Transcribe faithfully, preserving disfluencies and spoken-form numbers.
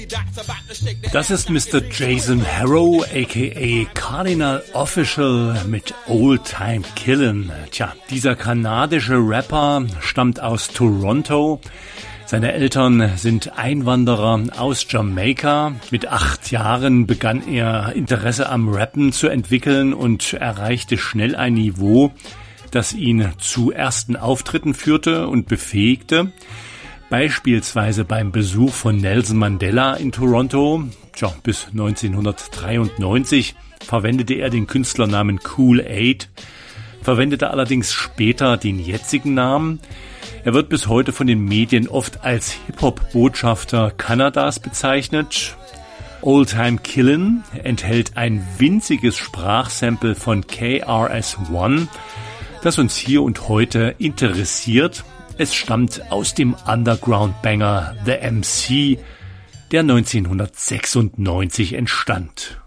Das ist Mister Jason Harrow, aka Cardinal Offishall mit Old Time Killin'. Tja, dieser kanadische Rapper stammt aus Toronto. Seine Eltern sind Einwanderer aus Jamaika. Mit acht Jahren begann er Interesse am Rappen zu entwickeln und erreichte schnell ein Niveau, das ihn zu ersten Auftritten führte und befähigte. Beispielsweise beim Besuch von Nelson Mandela in Toronto. Tja, bis neunzehnhundertdreiundneunzig verwendete er den Künstlernamen Kool Aid, verwendete allerdings später den jetzigen Namen. Er wird bis heute von den Medien oft als Hip-Hop-Botschafter Kanadas bezeichnet. Old Time Killin' enthält ein winziges Sprachsample von K R S One, das uns hier und heute interessiert. Es stammt aus dem Underground-Banger The M C, der neunzehnhundertsechsundneunzig entstand.